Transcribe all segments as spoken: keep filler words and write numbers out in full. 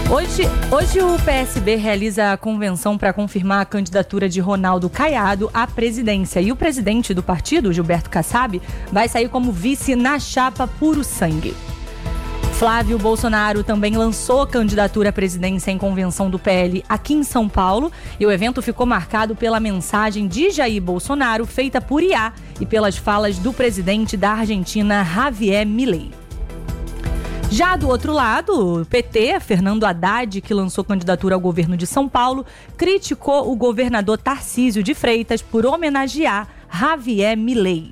Hoje, hoje o P S B realiza a convenção para confirmar a candidatura de Ronaldo Caiado à presidência. E o presidente do partido, Gilberto Kassab, vai sair como vice na chapa Puro Sangue. Flávio Bolsonaro também lançou candidatura à presidência em convenção do P L aqui em São Paulo. E o evento ficou marcado pela mensagem de Jair Bolsonaro feita por I A e pelas falas do presidente da Argentina, Javier Milei. Já do outro lado, o P T, Fernando Haddad, que lançou candidatura ao governo de São Paulo, criticou o governador Tarcísio de Freitas por homenagear Javier Milei.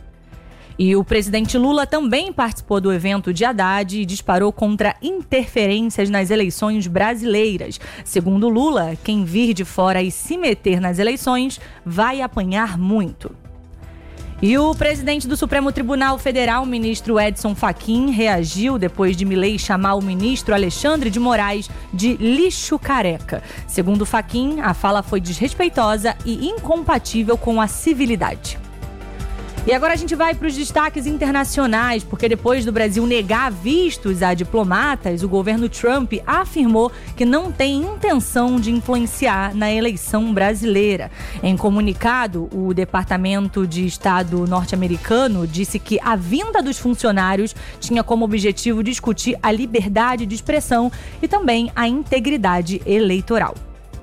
E o presidente Lula também participou do evento de Haddad e disparou contra interferências nas eleições brasileiras. Segundo Lula, quem vir de fora e se meter nas eleições vai apanhar muito. E o presidente do Supremo Tribunal Federal, ministro Edson Fachin, reagiu depois de Milei chamar o ministro Alexandre de Moraes de lixo careca. Segundo Fachin, a fala foi desrespeitosa e incompatível com a civilidade. E agora a gente vai para os destaques internacionais, porque depois do Brasil negar vistos a diplomatas, o governo Trump afirmou que não tem intenção de influenciar na eleição brasileira. Em comunicado, o Departamento de Estado norte-americano disse que a vinda dos funcionários tinha como objetivo discutir a liberdade de expressão e também a integridade eleitoral.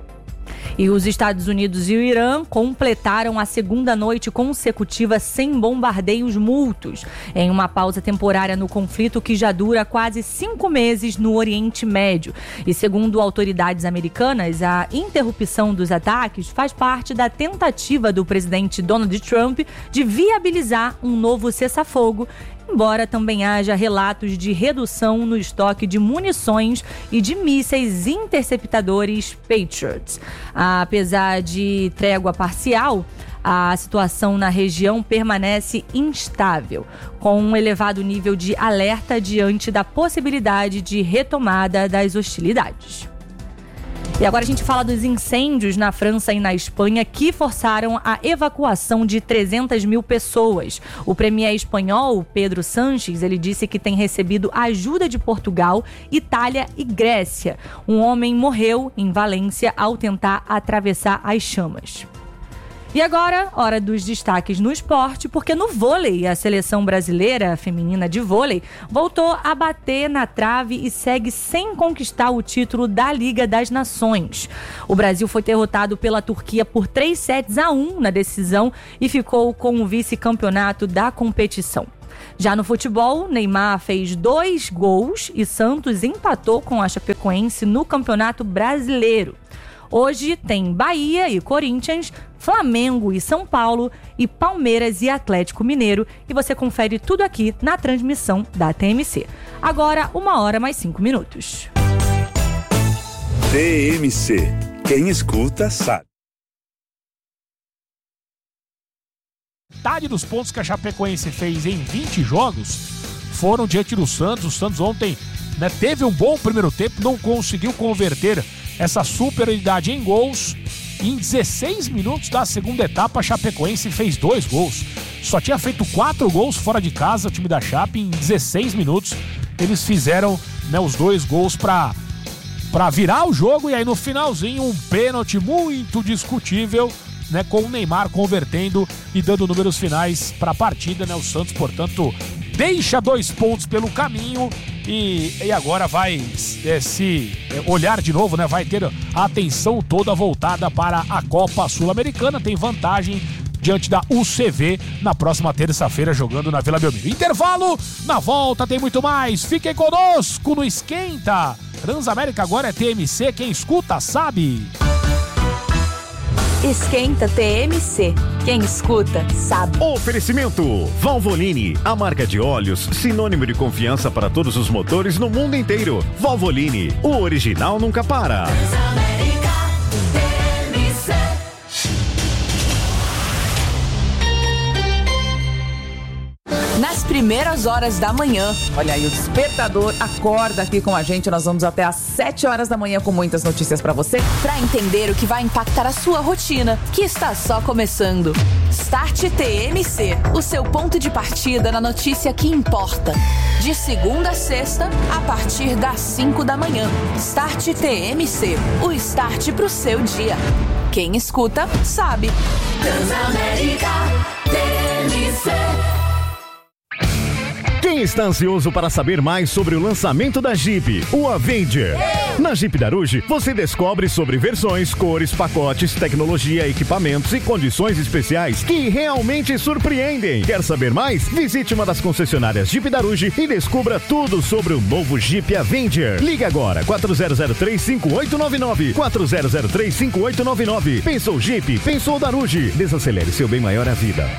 E os Estados Unidos e o Irã completaram a segunda noite consecutiva sem bombardeios mútuos, em uma pausa temporária no conflito que já dura quase cinco meses no Oriente Médio. E segundo autoridades americanas, a interrupção dos ataques faz parte da tentativa do presidente Donald Trump de viabilizar um novo cessar-fogo, embora também haja relatos de redução no estoque de munições e de mísseis interceptadores Patriot. Apesar de trégua parcial, a situação na região permanece instável, com um elevado nível de alerta diante da possibilidade de retomada das hostilidades. E agora a gente fala dos incêndios na França e na Espanha que forçaram a evacuação de trezentas mil pessoas. O premier espanhol, Pedro Sánchez, ele disse que tem recebido ajuda de Portugal, Itália e Grécia. Um homem morreu em Valência ao tentar atravessar as chamas. E agora, hora dos destaques no esporte, porque no vôlei, a seleção brasileira feminina de vôlei voltou a bater na trave e segue sem conquistar o título da Liga das Nações. O Brasil foi derrotado pela Turquia por três sets a um na decisão e ficou com o vice-campeonato da competição. Já no futebol, Neymar fez dois gols e Santos empatou com a Chapecoense no Campeonato Brasileiro. Hoje tem Bahia e Corinthians, Flamengo e São Paulo e Palmeiras e Atlético Mineiro. E você confere tudo aqui na transmissão da T M C. Agora, uma hora mais cinco minutos. T M C. Quem escuta sabe. Metade dos pontos que a Chapecoense fez em vinte jogos foram diante do Santos. O Santos ontem, né, teve um bom primeiro tempo, não conseguiu converter essa superioridade em gols. Em dezesseis minutos da segunda etapa, a Chapecoense fez dois gols. Só tinha feito quatro gols fora de casa o time da Chape. Em dezesseis minutos eles fizeram, né, os dois gols para para virar o jogo. E aí no finalzinho um pênalti muito discutível, né, com o Neymar convertendo e dando números finais para a partida, né? O Santos, portanto, deixa dois pontos pelo caminho e, e agora vai é, se é, olhar de novo, né? Vai ter a atenção toda voltada para a Copa Sul-Americana. Tem vantagem diante da U C V na próxima terça-feira, jogando na Vila Belmiro. Intervalo, na volta tem muito mais. Fiquem conosco no Esquenta. Transamérica agora é T M C, quem escuta sabe. Esquenta T M C. Quem escuta, sabe. Oferecimento Valvoline, a marca de óleos sinônimo de confiança para todos os motores no mundo inteiro. Valvoline, o original nunca para. Transamérica, T M C. Nas primeiras horas da manhã. Olha aí, o despertador acorda aqui com a gente. Nós vamos até às sete horas da manhã com muitas notícias pra você. Pra entender o que vai impactar a sua rotina, que está só começando. Start T M C, o seu ponto de partida na notícia que importa. De segunda a sexta, a partir das cinco da manhã. Start T M C, o start pro seu dia. Quem escuta, sabe. Transamérica T M C. Quem está ansioso para saber mais sobre o lançamento da Jeep, o Avenger? Na Jeep Daruge, você descobre sobre versões, cores, pacotes, tecnologia, equipamentos e condições especiais que realmente surpreendem. Quer saber mais? Visite uma das concessionárias Jeep Daruge e descubra tudo sobre o novo Jeep Avenger. Ligue agora, quatro zero zero três, cinco oito nove nove, quatro zero zero três, cinco oito nove nove. Pensou Jeep? Pensou Daruge. Desacelere seu bem maior à vida.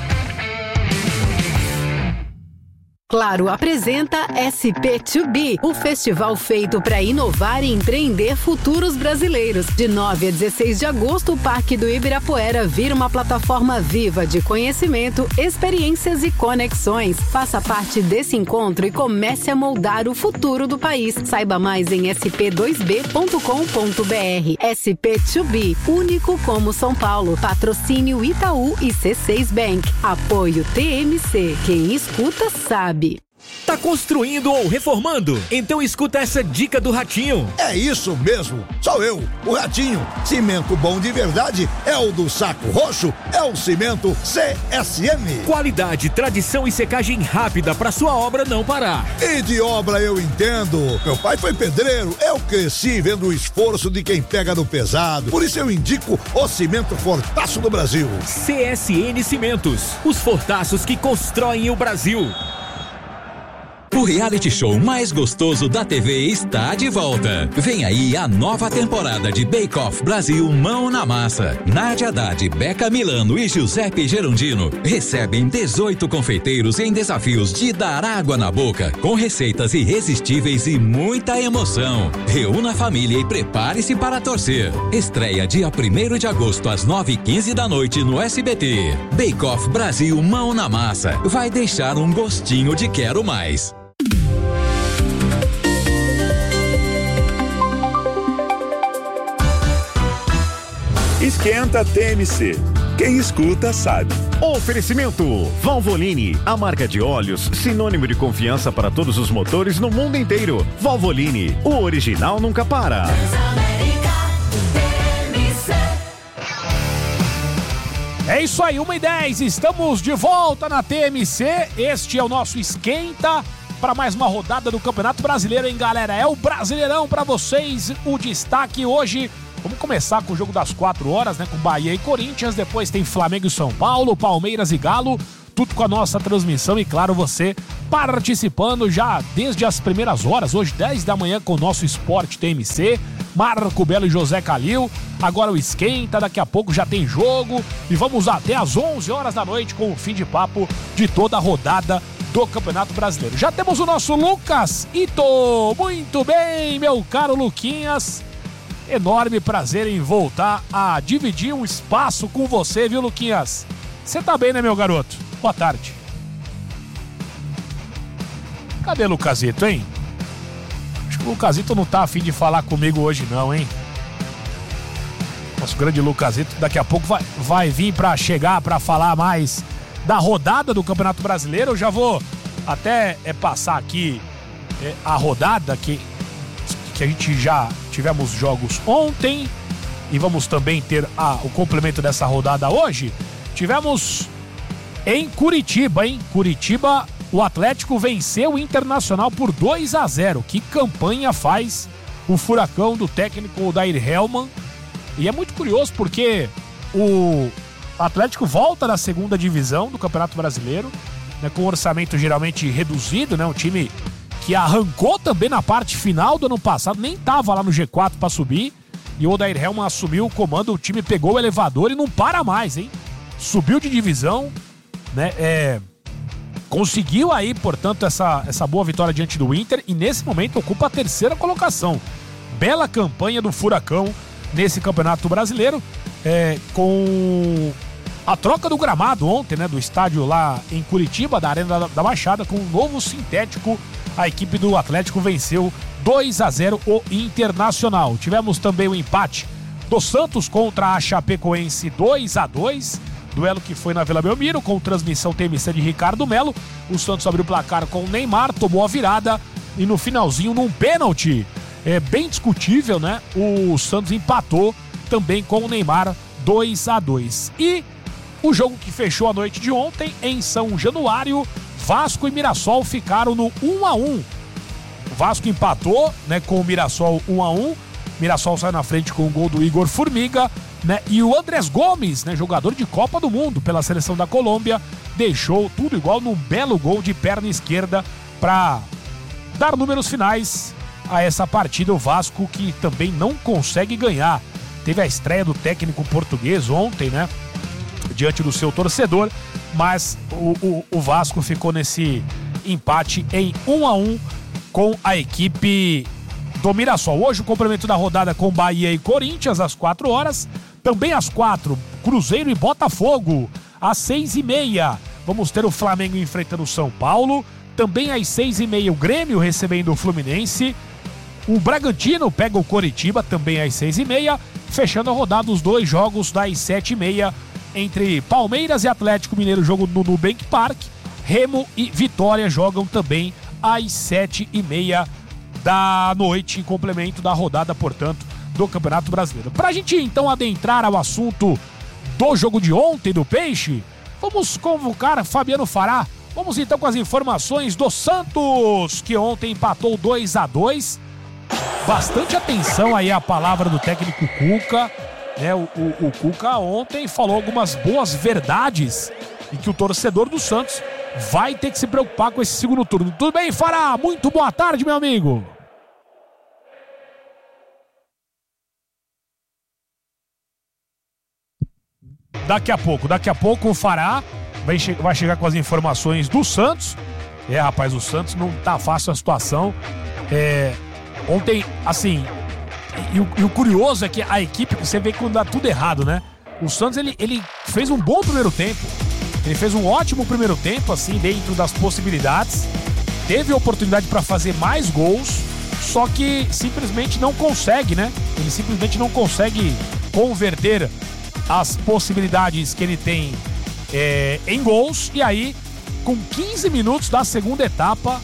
Claro apresenta S P dois B, o festival feito para inovar e empreender futuros brasileiros. De nove a dezesseis de agosto, o Parque do Ibirapuera vira uma plataforma viva de conhecimento, experiências e conexões. Faça parte desse encontro e comece a moldar o futuro do país. Saiba mais em s p dois b ponto com ponto b r. S P dois B, único como São Paulo. Patrocínio Itaú e C seis Bank. Apoio T M C. Quem escuta sabe. Tá construindo ou reformando? Então escuta essa dica do Ratinho. É isso mesmo, sou eu, o Ratinho. Cimento bom de verdade é o do Saco Roxo, é o Cimento C S M. Qualidade, tradição e secagem rápida para sua obra não parar. E de obra eu entendo. Meu pai foi pedreiro, eu cresci vendo o esforço de quem pega no pesado. Por isso eu indico o Cimento Fortaço do Brasil. C S N Cimentos, os fortaços que constroem o Brasil. O reality show mais gostoso da T V está de volta. Vem aí a nova temporada de Bake Off Brasil Mão na Massa. Nádia Haddad, Beca Milano e Giuseppe Gerondino recebem dezoito confeiteiros em desafios de dar água na boca, com receitas irresistíveis e muita emoção. Reúna a família e prepare-se para torcer. Estreia dia primeiro de agosto às nove e quinze da noite no S B T. Bake Off Brasil Mão na Massa. Vai deixar um gostinho de quero mais. Esquenta T M C. Quem escuta sabe. Oferecimento Valvoline, a marca de óleos sinônimo de confiança para todos os motores no mundo inteiro. Valvoline, o original nunca para. É isso aí, uma e dez, estamos de volta na T M C. Este é o nosso Esquenta para mais uma rodada do Campeonato Brasileiro, hein, galera? É o Brasileirão para vocês, o destaque hoje. Vamos começar com o jogo das quatro horas, né? Com Bahia e Corinthians, depois tem Flamengo e São Paulo, Palmeiras e Galo, tudo com a nossa transmissão e, claro, você participando já desde as primeiras horas, hoje dez da manhã com o nosso Esporte T M C, Marco Belo e José Calil, agora o Esquenta, daqui a pouco já tem jogo e vamos até às onze horas da noite com o fim de papo de toda a rodada do Campeonato Brasileiro. Já temos o nosso Lucas Ito, muito bem, meu caro Luquinhas. Enorme prazer em voltar a dividir um espaço com você, viu, Luquinhas? Você tá bem, né, meu garoto? Boa tarde. Cadê o Lucasito, hein? Acho que o Lucasito não tá a fim de falar comigo hoje, não, hein? Nosso grande Lucasito daqui a pouco vai, vai vir pra chegar pra falar mais da rodada do Campeonato Brasileiro. Eu já vou até é, passar aqui é, a rodada que... que a gente já tivemos jogos ontem e vamos também ter a, o complemento dessa rodada hoje. Tivemos em Curitiba, hein? Curitiba, o Atlético venceu o Internacional por dois a zero. Que campanha faz o Furacão do técnico Odair Hellmann? E é muito curioso porque o Atlético volta da segunda divisão do Campeonato Brasileiro, né, com um orçamento geralmente reduzido, né? Um time que arrancou também na parte final do ano passado, nem tava lá no G quatro para subir, e o Odair Hellmann assumiu o comando, o time pegou o elevador e não para mais, hein? Subiu de divisão, né? É, conseguiu aí, portanto, essa, essa boa vitória diante do Inter e nesse momento ocupa a terceira colocação. Bela campanha do Furacão nesse Campeonato Brasileiro, é, com a troca do gramado ontem, né? Do estádio lá em Curitiba, da Arena da, da Baixada, com um novo sintético. A equipe do Atlético venceu dois a zero o Internacional. Tivemos também o empate do Santos contra a Chapecoense dois a dois. duelo que foi na Vila Belmiro, com transmissão T M C de Ricardo Melo. O Santos abriu o placar com o Neymar, tomou a virada e no finalzinho, num pênalti é, bem discutível, né? O Santos empatou também com o Neymar dois a dois. E o jogo que fechou a noite de ontem em São Januário, Vasco e Mirassol ficaram no um a um. O Vasco empatou, né, com o Mirassol um a um. Mirassol sai na frente com o gol do Igor Formiga, né? E o Andrés Gomes, né, jogador de Copa do Mundo pela seleção da Colômbia, deixou tudo igual num belo gol de perna esquerda para dar números finais a essa partida. O Vasco que também não consegue ganhar. Teve a estreia do técnico português ontem, né, diante do seu torcedor, mas o, o, o Vasco ficou nesse empate em um a um com a equipe do Mirassol. Hoje o complemento da rodada com Bahia e Corinthians às quatro horas. Também às quatro, Cruzeiro e Botafogo. Às seis e meia, vamos ter o Flamengo enfrentando o São Paulo. Também às seis e meia, o Grêmio recebendo o Fluminense. O Bragantino pega o Coritiba, também às seis e meia. Fechando a rodada, os dois jogos das sete e meia entre Palmeiras e Atlético Mineiro, jogo no Nubank Park. Remo e Vitória jogam também às sete e meia da noite, em complemento da rodada, portanto, do Campeonato Brasileiro. Pra gente então adentrar ao assunto do jogo de ontem do Peixe, vamos convocar Fabiano Fará. Vamos então com as informações do Santos, que ontem empatou dois a dois. Bastante atenção aí à palavra do técnico Cuca, né? O, o, o Cuca ontem falou algumas boas verdades e que o torcedor do Santos vai ter que se preocupar com esse segundo turno. Tudo bem, Fará? Muito boa tarde, meu amigo. Daqui a pouco, daqui a pouco o Fará vai, che- vai chegar com as informações do Santos. É, rapaz, o Santos não tá fácil a situação. É, ontem, assim, e, e, o, e o curioso é que a equipe, você vê quando dá tudo errado, né? O Santos, ele, ele fez um bom primeiro tempo. Ele fez um ótimo primeiro tempo, assim, dentro das possibilidades. Teve a oportunidade para fazer mais gols, só que simplesmente não consegue, né? Ele simplesmente não consegue converter as possibilidades que ele tem é, em gols. E aí, com quinze minutos da segunda etapa,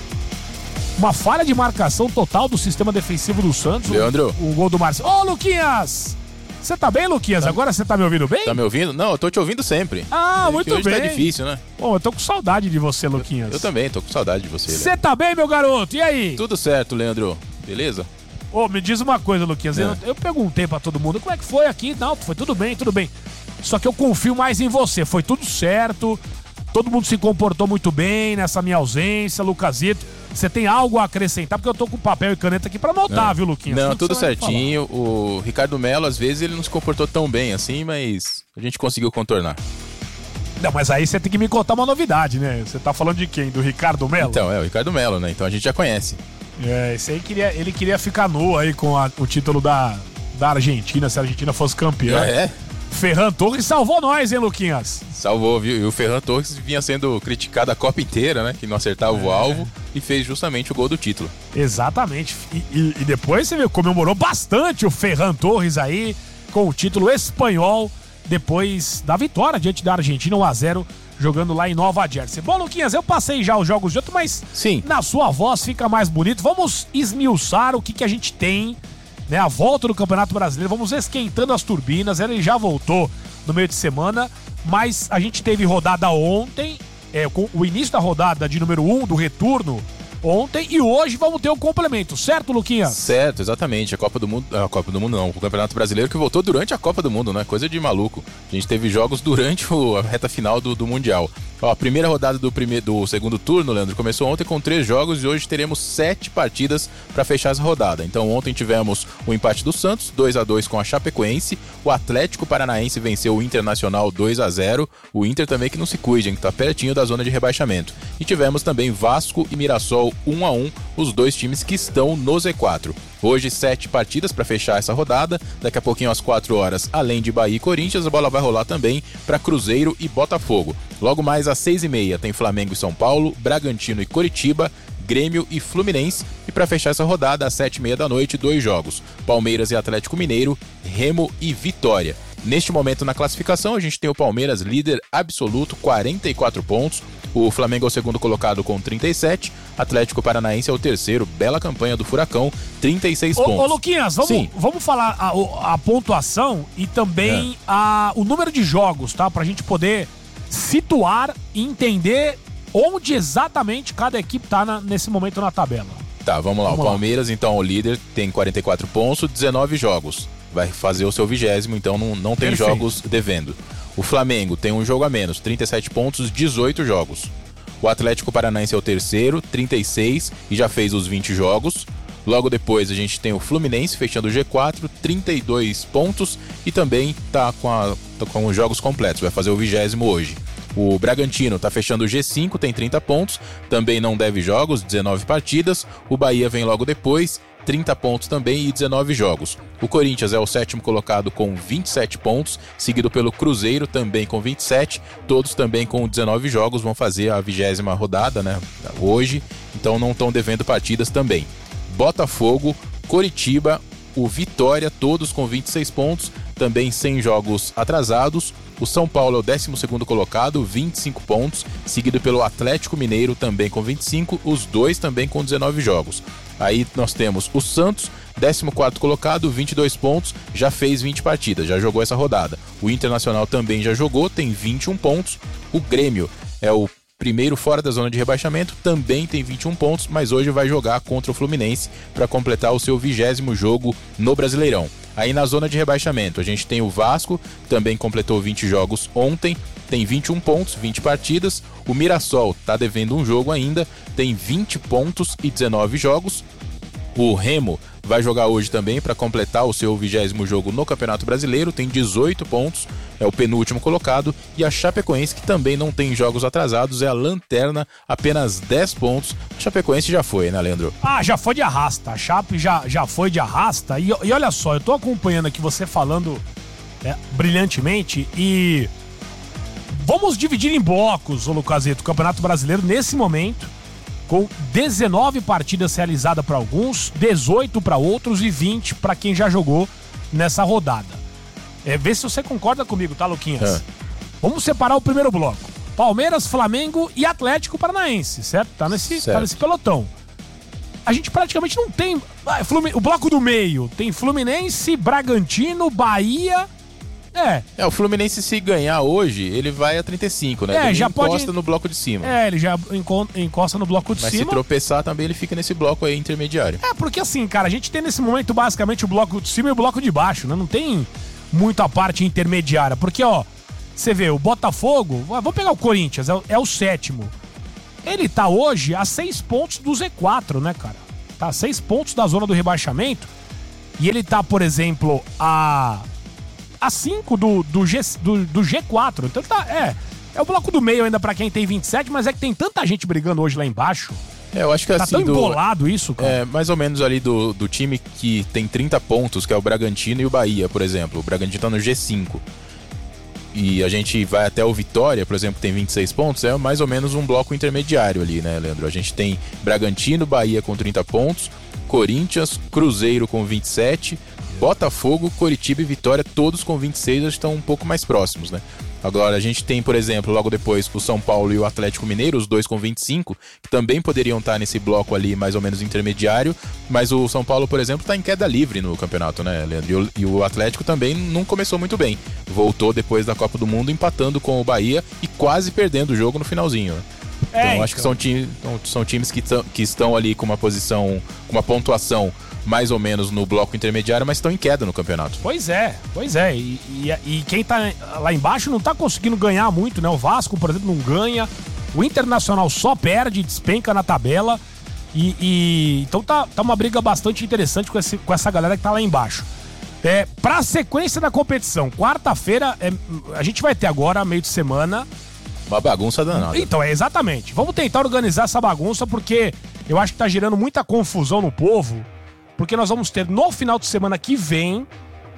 uma falha de marcação total do sistema defensivo do Santos. Leandro. O, o gol do Marcelo. Ô, Luquinhas! Você tá bem, Luquinhas? Tá. Agora você tá me ouvindo bem? Tá me ouvindo? Não, eu tô te ouvindo sempre. Ah, é muito hoje bem. Hoje tá difícil, né? Bom, eu tô com saudade de você, Luquinhas. Eu, eu também, tô com saudade de você. Você tá bem, meu garoto? E aí? Tudo certo, Leandro. Beleza? Ô, oh, me diz uma coisa, Luquinhas. É. Eu, eu perguntei pra todo mundo, como é que foi aqui? Não, foi tudo bem, tudo bem. Só que eu confio mais em você. Foi tudo certo. Todo mundo se comportou muito bem nessa minha ausência, Lucasito. Você tem algo a acrescentar? Porque eu tô com papel e caneta aqui pra anotar, não. viu, Luquinhas? Não, tudo certinho. O Ricardo Melo, às vezes, ele não se comportou tão bem assim, mas a gente conseguiu contornar. Não, mas aí você tem que me contar uma novidade, né? Você tá falando de quem? Do Ricardo Melo? Então, é o Ricardo Melo, né? Então a gente já conhece. É, esse aí queria, ele queria ficar nu aí com a, o título da, da Argentina, se a Argentina fosse campeã. Ah, é? Ferran Torres salvou nós, hein, Luquinhas? Salvou, viu? E o Ferran Torres vinha sendo criticado a Copa inteira, né? Que não acertava é. o alvo e fez justamente o gol do título. Exatamente. E, e, e depois você viu, comemorou bastante o Ferran Torres aí com o título espanhol depois da vitória diante da Argentina, um a zero, jogando lá em Nova Jersey. Bom, Luquinhas, eu passei já os jogos de outro, mas Sim. na sua voz fica mais bonito. Vamos esmiuçar o que, que a gente tem, né? A volta do Campeonato Brasileiro, vamos esquentando as turbinas. Ele já voltou no meio de semana, mas a gente teve rodada ontem, é, com o início da rodada de número um do retorno ontem, e hoje vamos ter o complemento, certo, Luquinha? Certo, exatamente. A Copa do Mundo, a Copa do Mundo não, o Campeonato Brasileiro que voltou durante a Copa do Mundo, né? Coisa de maluco. A gente teve jogos durante o, a reta final do, do Mundial. Ó, a primeira rodada do, primeiro, do segundo turno, Leandro, começou ontem com três jogos e hoje teremos sete partidas para fechar essa rodada. Então ontem tivemos o empate do Santos, dois a dois com a Chapecoense. O Atlético Paranaense venceu o Internacional dois a zero. O Inter também que não se cuide, que tá pertinho da zona de rebaixamento. E tivemos também Vasco e Mirassol um a um, os dois times que estão no Z quatro. Hoje, sete partidas para fechar essa rodada. Daqui a pouquinho, às quatro horas, além de Bahia e Corinthians, a bola vai rolar também para Cruzeiro e Botafogo. Logo mais, às seis e meia, tem Flamengo e São Paulo, Bragantino e Coritiba, Grêmio e Fluminense. E para fechar essa rodada, às sete e meia da noite, dois jogos: Palmeiras e Atlético Mineiro, Remo e Vitória. Neste momento na classificação, a gente tem o Palmeiras líder absoluto, quarenta e quatro pontos. O Flamengo é o segundo colocado com trinta e sete. Atlético Paranaense é o terceiro. Bela campanha do Furacão, trinta e seis ô, pontos. Ô, Luquinhas, vamos, vamos falar a, a pontuação e também é. a, o número de jogos, tá? Pra gente poder situar e entender onde exatamente cada equipe tá na, nesse momento na tabela. Tá, vamos lá. Vamos o Palmeiras, lá. Então, o líder, tem quarenta e quatro pontos, dezenove jogos. Vai fazer o seu vigésimo, então não, não tem Perfeito. Jogos devendo. O Flamengo tem um jogo a menos, trinta e sete pontos, dezoito jogos. O Atlético Paranaense é o terceiro, trinta e seis e já fez os vinte jogos. Logo depois a gente tem o Fluminense fechando o G quatro, trinta e dois pontos e também tá com, a, tá com os jogos completos, vai fazer o vigésimo hoje. O Bragantino tá fechando o G cinco, tem trinta pontos, também não deve jogos, dezenove partidas. O Bahia vem logo depois, trinta pontos também e dezenove jogos. O Corinthians é o sétimo colocado com vinte e sete pontos, seguido pelo Cruzeiro também com vinte e sete, todos também com dezenove jogos, vão fazer a vigésima rodada, né, hoje, então não estão devendo partidas também. Botafogo, Coritiba, o Vitória, todos com vinte e seis pontos, também sem jogos atrasados. O São Paulo é o décimo segundo colocado, vinte e cinco pontos, seguido pelo Atlético Mineiro também com vinte e cinco, os dois também com dezenove jogos. Aí nós temos o Santos, décimo quarto colocado, vinte e dois pontos, já fez vinte partidas, já jogou essa rodada. O Internacional também já jogou, tem vinte e um pontos. O Grêmio é o primeiro fora da zona de rebaixamento, também tem vinte e um pontos, mas hoje vai jogar contra o Fluminense para completar o seu vigésimo jogo no Brasileirão. Aí na zona de rebaixamento a gente tem o Vasco, também completou vinte jogos ontem, tem vinte e um pontos, vinte partidas. O Mirassol está devendo um jogo ainda, tem vinte pontos e dezenove jogos. O Remo vai jogar hoje também para completar o seu vigésimo jogo no Campeonato Brasileiro, tem dezoito pontos, é o penúltimo colocado. E a Chapecoense, que também não tem jogos atrasados, é a lanterna, apenas dez pontos. A Chapecoense já foi, né, Leandro? Ah, já foi de arrasta, a Chape já, já foi de arrasta. E, e olha só, eu tô acompanhando aqui você falando é, brilhantemente e vamos dividir em blocos, ô Lucasito, o Campeonato Brasileiro nesse momento, com dezenove partidas realizadas para alguns, dezoito para outros e vinte para quem já jogou nessa rodada. É, vê se você concorda comigo, tá, Luquinhas? É. Vamos separar o primeiro bloco. Palmeiras, Flamengo e Atlético Paranaense, certo? Tá nesse, certo. Tá nesse pelotão. A gente praticamente não tem... O bloco do meio tem Fluminense, Bragantino, Bahia... É. É, o Fluminense, se ganhar hoje, ele vai a trinta e cinco, né? É, ele já encosta pode... no bloco de cima. É, ele já encosta no bloco de Mas cima. Mas se tropeçar também, ele fica nesse bloco aí intermediário. É, porque assim, cara, a gente tem nesse momento basicamente o bloco de cima e o bloco de baixo, né? Não tem muito a parte intermediária. Porque, ó, você vê, o Botafogo, vamos pegar o Corinthians, é o, é o sétimo. Ele tá hoje a seis pontos do Z quatro, né, cara? Tá a seis pontos da zona do rebaixamento. E ele tá, por exemplo, a... a cinco do, do, G, do, do G quatro. Então tá, é, é o bloco do meio ainda pra quem tem vinte e sete, mas é que tem tanta gente brigando hoje lá embaixo. É, eu acho que tá assim... Tá tão embolado do, isso, cara. É, mais ou menos ali do, do time que tem trinta pontos, que é o Bragantino e o Bahia, por exemplo. O Bragantino tá no G cinco. E a gente vai até o Vitória, por exemplo, que tem vinte e seis pontos, é mais ou menos um bloco intermediário ali, né, Leandro? A gente tem Bragantino, Bahia com trinta pontos, Corinthians, Cruzeiro com vinte e sete... Botafogo, Coritiba e Vitória, todos com vinte e seis, estão um pouco mais próximos, né? Agora, a gente tem, por exemplo, logo depois o São Paulo e o Atlético Mineiro, os dois com vinte e cinco, que também poderiam estar nesse bloco ali mais ou menos intermediário, mas o São Paulo, por exemplo, está em queda livre no campeonato, né, Leandro? E o Atlético também não começou muito bem. Voltou depois da Copa do Mundo empatando com o Bahia e quase perdendo o jogo no finalzinho, né? Então, é, então. acho que são, ti- são times que, t- que estão ali com uma posição, com uma pontuação mais ou menos no bloco intermediário, mas estão em queda no campeonato. Pois é, pois é. E, e, e quem tá lá embaixo não tá conseguindo ganhar muito, né? O Vasco, por exemplo, não ganha. O Internacional só perde, despenca na tabela. E, e então tá, tá uma briga bastante interessante com, esse, com essa galera que tá lá embaixo. É, pra sequência da competição, quarta-feira, é, a gente vai ter agora, meio de semana... Uma bagunça danada. Então, é exatamente. Vamos tentar organizar essa bagunça, porque eu acho que tá gerando muita confusão no povo. Porque nós vamos ter no final de semana que vem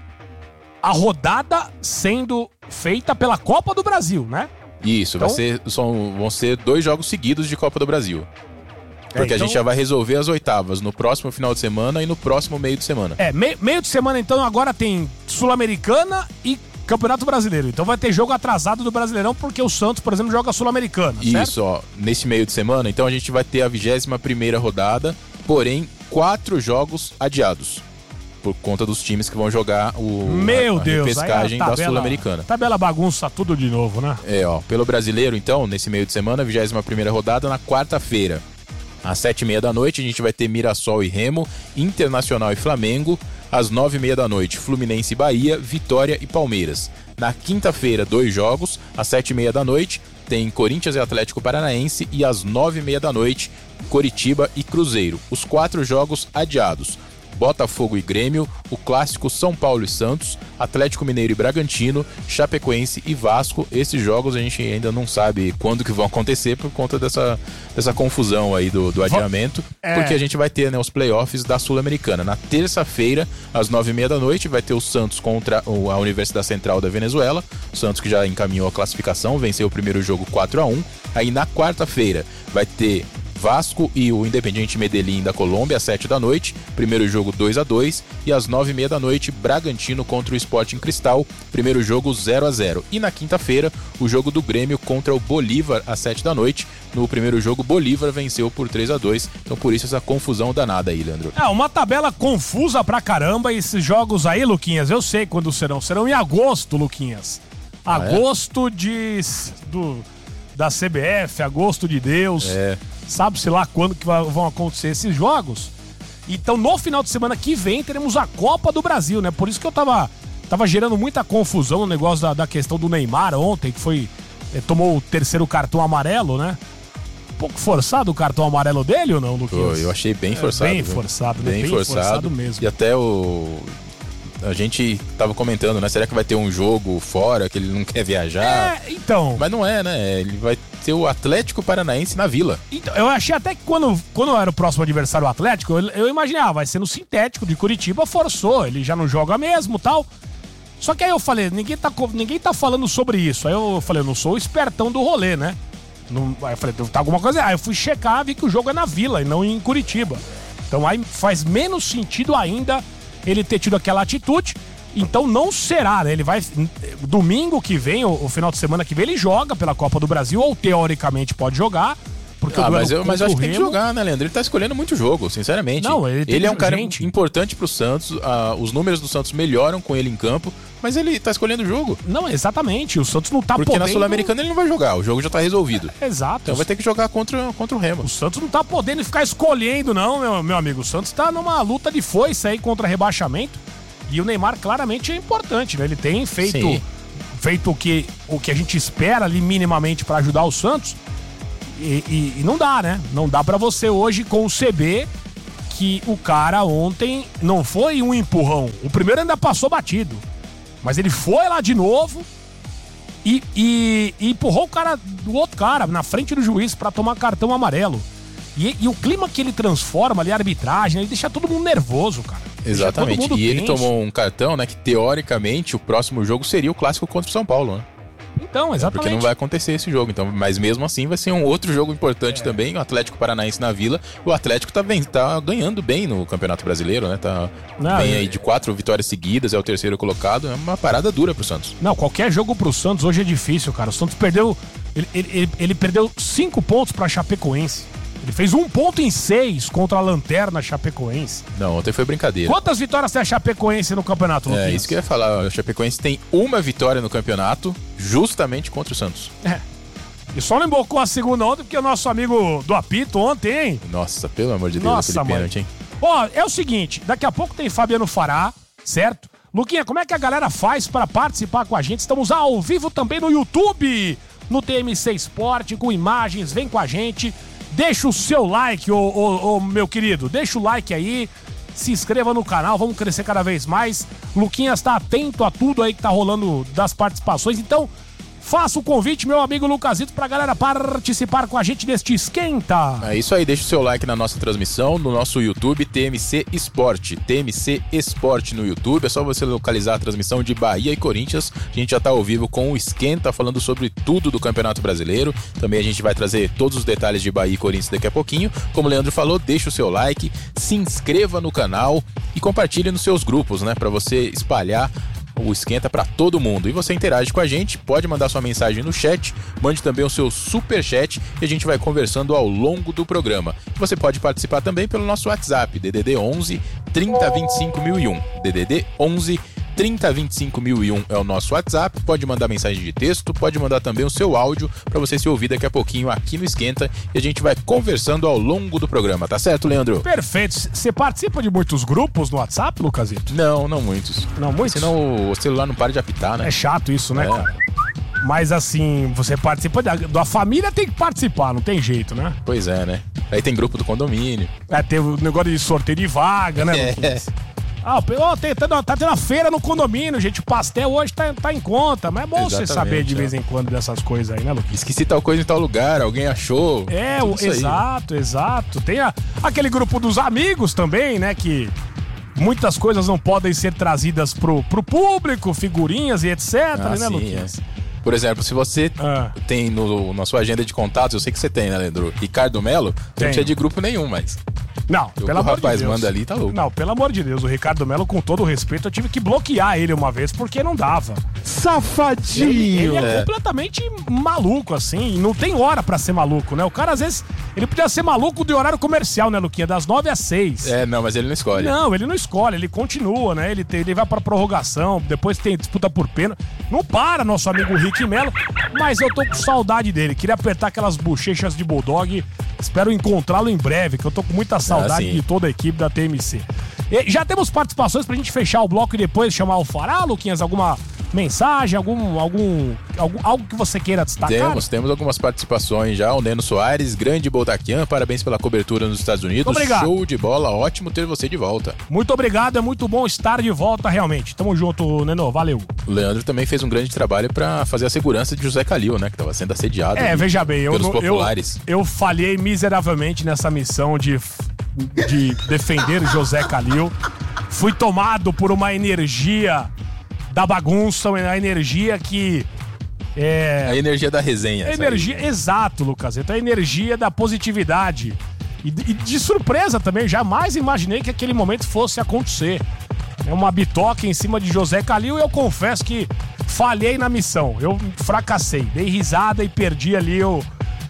a rodada sendo feita pela Copa do Brasil, né? Isso, então, vai ser, são, vão ser dois jogos seguidos de Copa do Brasil. Porque é, então, a gente já vai resolver as oitavas no próximo final de semana e no próximo meio de semana. É, me, meio de semana então agora tem Sul-Americana e Campeonato Brasileiro. Então vai ter jogo atrasado do Brasileirão porque o Santos, por exemplo, joga a Sul-Americana, certo? Isso, ó. Nesse meio de semana, então a gente vai ter a vigésima primeira rodada, porém, quatro jogos adiados. Por conta dos times que vão jogar o, Meu a, a Deus, repescagem tabela, da Sul-Americana. Tabela bagunça tudo de novo, né? É, ó. Pelo Brasileiro, então, nesse meio de semana, a vigésima primeira rodada na quarta-feira. Às sete e meia da noite, a gente vai ter Mirassol e Remo, Internacional e Flamengo. Às nove e meia da noite, Fluminense e Bahia, Vitória e Palmeiras. Na quinta-feira, dois jogos. Às sete e meia da noite, tem Corinthians e Atlético Paranaense. E às nove e meia da noite, Coritiba e Cruzeiro. Os quatro jogos adiados. Botafogo e Grêmio, o clássico São Paulo e Santos, Atlético Mineiro e Bragantino, Chapecoense e Vasco. Esses jogos a gente ainda não sabe quando que vão acontecer por conta dessa, dessa confusão aí do, do adiamento, é. porque a gente vai ter, né, os playoffs da Sul-Americana. Na terça-feira, às nove e meia da noite, vai ter o Santos contra a Universidade Central da Venezuela. O Santos que já encaminhou a classificação, venceu o primeiro jogo quatro a um. Aí na quarta-feira vai ter Vasco e o Independiente Medellín da Colômbia às sete da noite, primeiro jogo dois a dois, e às nove e meia da noite Bragantino contra o Sporting Cristal, primeiro jogo zero a zero. E na quinta-feira o jogo do Grêmio contra o Bolívar às sete da noite. No primeiro jogo Bolívar venceu por três a dois, então por isso essa confusão danada aí, Leandro. É, uma tabela confusa pra caramba. Esses jogos aí, Luquinhas, eu sei quando serão, serão em agosto, Luquinhas. Agosto ah, é? de do, da C B F, agosto de Deus. É. Sabe-se lá quando que vão acontecer esses jogos. Então, no final de semana que vem, teremos a Copa do Brasil, né? Por isso que eu tava, tava gerando muita confusão no negócio da, da questão do Neymar ontem, que foi eh, tomou o terceiro cartão amarelo, né? Um pouco forçado o cartão amarelo dele ou não, Luquinhas? Eu achei bem forçado. É, bem forçado, né? Bem, bem forçado, forçado mesmo. E até o... A gente tava comentando, né? Será que vai ter um jogo fora, que ele não quer viajar? É, então... Mas não é, né? Ele vai ter o Atlético Paranaense na Vila. Então, eu achei até que quando, quando era o próximo adversário o Atlético, eu, eu imaginei, ah, vai ser no sintético de Curitiba, forçou, ele já não joga mesmo e tal. Só que aí eu falei, ninguém tá, ninguém tá falando sobre isso. Aí eu falei, eu não sou o espertão do rolê, né? Não, aí eu falei, tá alguma coisa. Aí eu fui checar, vi que o jogo é na Vila e não em Curitiba. Então aí faz menos sentido ainda ele ter tido aquela atitude. Então não será, né? Ele vai... Domingo que vem, o, o final de semana que vem, ele joga pela Copa do Brasil, ou teoricamente pode jogar. Porque ah, o mas eu, mas eu acho que tem que Remo... jogar, né, Leandro? Ele tá escolhendo muito jogo, sinceramente. Não, ele, tem ele é um cara gente. importante pro Santos, ah, os números do Santos melhoram com ele em campo, mas ele tá escolhendo o jogo. Não, exatamente, o Santos não tá Porque podendo... na Sul-Americana ele não vai jogar, o jogo já tá resolvido. É, exato. Então vai ter que jogar contra, contra o Remo. O Santos não tá podendo ficar escolhendo, não, meu, meu amigo. O Santos tá numa luta de foice aí contra rebaixamento. E o Neymar claramente é importante, né? Ele tem feito, feito o, que, o que a gente espera ali minimamente pra ajudar o Santos. E, e, e não dá, né? Não dá pra você hoje conceber que o cara ontem não foi um empurrão. O primeiro ainda passou batido. Mas ele foi lá de novo e, e, e empurrou o cara do outro cara na frente do juiz pra tomar cartão amarelo. E, e o clima que ele transforma ali, a arbitragem, ele deixa todo mundo nervoso, cara. Exatamente. E ele tomou um cartão, né, que teoricamente o próximo jogo seria o clássico contra o São Paulo, né? Então, exatamente. Porque não vai acontecer esse jogo, então, mas mesmo assim vai ser um outro jogo importante é. também, o Atlético Paranaense na Vila. O Atlético tá, bem, tá ganhando bem no Campeonato Brasileiro, né? Tá não, bem aí de quatro vitórias seguidas, é o terceiro colocado. É uma parada dura pro Santos. Não, qualquer jogo pro Santos hoje é difícil, cara. O Santos perdeu... Ele, ele, ele perdeu cinco pontos pra Chapecoense. Ele fez um ponto em seis contra a Lanterna Chapecoense. Não, ontem foi brincadeira. Quantas vitórias tem a Chapecoense no campeonato, Luquinhas? É, isso que eu ia falar. A Chapecoense tem uma vitória no campeonato, justamente contra o Santos. É. E só não embocou a segunda ontem, porque o nosso amigo do apito ontem, hein? Nossa, pelo amor de Deus, Nossa, aquele pênalti, hein? Ó, é o seguinte, daqui a pouco tem Fabiano Fará, certo? Luquinha, como é que a galera faz para participar com a gente? Estamos ao vivo também no YouTube, no T M C Esporte, com imagens, vem com a gente. Deixa o seu like, ô, ô, ô, meu querido. Deixa o like aí. Se inscreva no canal. Vamos crescer cada vez mais. Luquinhas tá atento a tudo aí que tá rolando das participações. Então, faça o convite, meu amigo Lucasito, pra galera participar com a gente deste Esquenta. É isso aí. Deixa o seu like na nossa transmissão, no nosso YouTube, T M C Esporte. T M C Esporte no YouTube. É só você localizar a transmissão de Bahia e Corinthians. A gente já tá ao vivo com o Esquenta, falando sobre tudo do Campeonato Brasileiro. Também a gente vai trazer todos os detalhes de Bahia e Corinthians daqui a pouquinho. Como o Leandro falou, deixa o seu like, se inscreva no canal e compartilhe nos seus grupos, né? Pra você espalhar o Esquenta para todo mundo. E você interage com a gente, pode mandar sua mensagem no chat, mande também o seu superchat e a gente vai conversando ao longo do programa. Você pode participar também pelo nosso WhatsApp, D D D onze, trinta, vinte e cinco mil e um. D D D onze, trinta, vinte e cinco mil e um é o nosso WhatsApp. Pode mandar mensagem de texto, pode mandar também o seu áudio para você se ouvir daqui a pouquinho aqui no Esquenta e a gente vai conversando ao longo do programa, tá certo, Leandro? Perfeito. Você participa de muitos grupos no WhatsApp, Lucasito? Não, não muitos. Não muitos? Senão o celular não para de apitar, né? É chato isso, né, é. cara? Mas assim, você participa da, da família, tem que participar, não tem jeito, né? Pois é, né? Aí tem grupo do condomínio. É, tem o negócio de sorteio de vaga, né? É. Ah, oh, tem, tá, tá tendo a feira no condomínio, gente. O pastel hoje tá, tá em conta. Mas é bom você saber de vez em quando dessas coisas aí, né, Lucas? Esqueci tal coisa em tal lugar, alguém achou. É, o, exato, aí. exato. Tem a, aquele grupo dos amigos também, né, que muitas coisas não podem ser trazidas pro, pro público, figurinhas e etcétera, ah, né, sim, Lucas? É. Por exemplo, se você ah. tem no, na sua agenda de contatos, eu sei que você tem, né, Leandro? Ricardo Melo, não precisa de grupo nenhum, mas... Não, o pelo amor de Deus. O rapaz manda ali, tá louco. Não, pelo amor de Deus, o Ricardo Melo, com todo o respeito, eu tive que bloquear ele uma vez porque não dava. Safadinho! Ele, ele é, é completamente maluco, assim, não tem hora pra ser maluco, né? O cara, às vezes, ele podia ser maluco de horário comercial, né, Luquinha? Das nove às seis. É, não, mas ele não escolhe. Não, ele não escolhe, ele continua, né? Ele, tem, ele vai pra prorrogação, depois tem disputa por pênalti. Não para, nosso amigo Rick Melo, mas eu tô com saudade dele. Queria apertar aquelas bochechas de bulldog. Espero encontrá-lo em breve, que eu tô com muita saudade ah, de toda a equipe da T M C. E já temos participações pra gente fechar o bloco e depois chamar o Fará, Luquinhas? Alguma mensagem, algum, algum, algum algo que você queira destacar? Temos, temos algumas participações já. O Neno Soares, grande Boldaquian, parabéns pela cobertura nos Estados Unidos. Obrigado. Show de bola, ótimo ter você de volta. Muito obrigado, é muito bom estar de volta realmente. Tamo junto, Neno, valeu. O Leandro também fez um grande trabalho pra fazer a segurança de José Calil, né, que tava sendo assediado. É, veja bem, eu, pelos eu, populares. Eu, eu falhei miseravelmente nessa missão de, de defender José Calil. Fui tomado por uma energia da bagunça, a energia que é... A energia da resenha. A energia, aí. Exato, Lucas. Então a energia da positividade. E, e de surpresa também, jamais imaginei que aquele momento fosse acontecer. É uma bitoca em cima de José Calil e eu confesso que falhei na missão. Eu fracassei, dei risada e perdi ali o...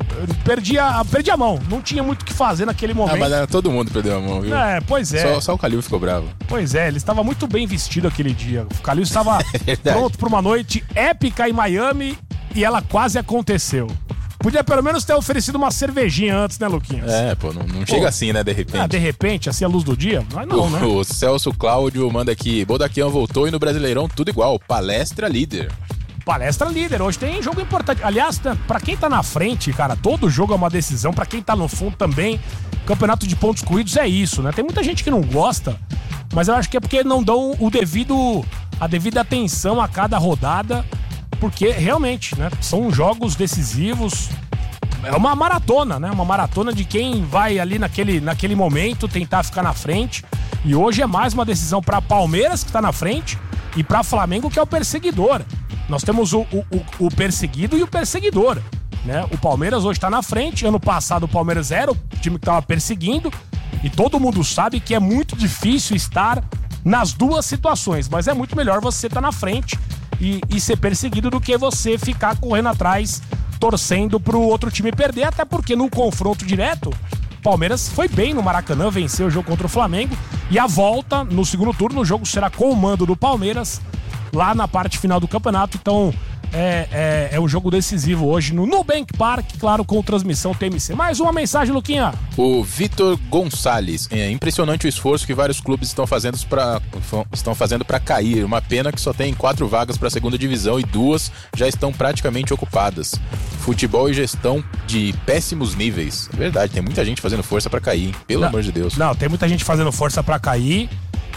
Perdi a, perdi a mão, não tinha muito o que fazer naquele momento. Ah, mas era, todo mundo perdeu a mão, viu? É, pois é. Só, só o Calil ficou bravo. Pois é, ele estava muito bem vestido aquele dia. O Calil estava é pronto para uma noite épica em Miami e ela quase aconteceu. Podia pelo menos ter oferecido uma cervejinha antes, né, Luquinhas? É, pô, não, não pô, chega assim, né, de repente. Ah, de repente, assim, a luz do dia? Mas não, o, né? O Celso Cláudio manda aqui, Boldaquian voltou e no Brasileirão tudo igual, palestra líder. Palestra líder, hoje tem jogo importante. Aliás, pra quem tá na frente, cara, todo jogo é uma decisão. Pra quem tá no fundo também, campeonato de pontos corridos é isso, né? Tem muita gente que não gosta, mas eu acho que é porque não dão o devido, a devida atenção a cada rodada, porque realmente, né, são jogos decisivos. É uma maratona, né? Uma maratona de quem vai ali naquele, naquele momento tentar ficar na frente. E hoje é mais uma decisão pra Palmeiras, que tá na frente, e pra Flamengo, que é o perseguidor. Nós temos o, o, o perseguido e o perseguidor, né? O Palmeiras hoje tá na frente. Ano passado o Palmeiras era o time que tava perseguindo. E todo mundo sabe que é muito difícil estar nas duas situações. Mas é muito melhor você estar na frente e, e ser perseguido do que você ficar correndo atrás, torcendo pro outro time perder. Até porque no confronto direto, o Palmeiras foi bem no Maracanã, venceu o jogo contra o Flamengo. E a volta no segundo turno, o jogo será com o mando do Palmeiras, lá na parte final do campeonato. Então é, é, é um jogo decisivo hoje no Nubank Park, claro, com transmissão T M C. Mais uma mensagem, Luquinha. O Vitor Gonçalves, é impressionante o esforço que vários clubes estão fazendo para estão fazendo para cair. Uma pena que só tem quatro vagas para a segunda divisão e duas já estão praticamente ocupadas. Futebol e gestão de péssimos níveis. É verdade, tem muita gente fazendo força para cair, hein? Pelo não, amor de Deus. Não, tem muita gente fazendo força para cair